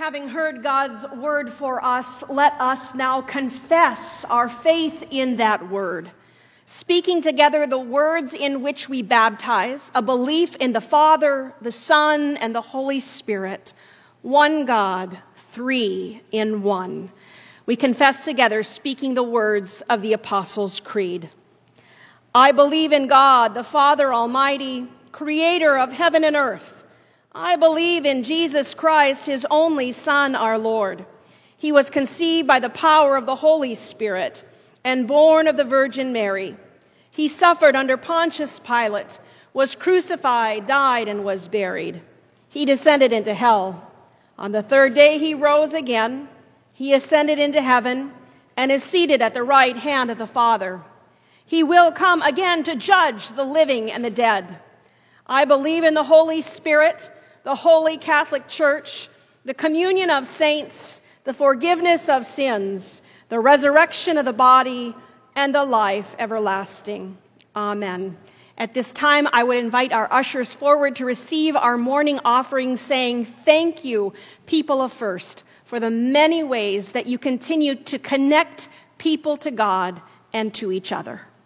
Having heard God's word for us, let us now confess our faith in that word, speaking together the words in which we baptize, a belief in the Father, the Son, and the Holy Spirit, one God, three in one. We confess together, speaking the words of the Apostles' Creed. I believe in God, the Father Almighty, creator of heaven and earth. I believe in Jesus Christ, his only Son, our Lord. He was conceived by the power of the Holy Spirit and born of the Virgin Mary. He suffered under Pontius Pilate, was crucified, died, and was buried. He descended into hell. On the third day he rose again. He ascended into heaven and is seated at the right hand of the Father. He will come again to judge the living and the dead. I believe in the Holy Spirit, the Holy Catholic Church, the communion of saints, the forgiveness of sins, the resurrection of the body, and the life everlasting. Amen. At this time, I would invite our ushers forward to receive our morning offering, saying, thank you, people of First, for the many ways that you continue to connect people to God and to each other.